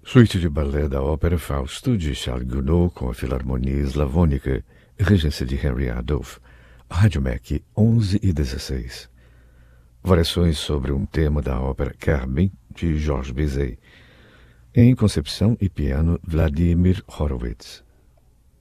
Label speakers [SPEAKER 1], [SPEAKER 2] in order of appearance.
[SPEAKER 1] Suíte de balé da Ópera Fausto, de Charles Gounod, com a Filarmonia Slavônica, regência de Henry Adolph, Rádio MEC 11 e 16. Variações sobre um tema da ópera Carmen, de Georges Bizet, em concepção e piano Vladimir Horowitz.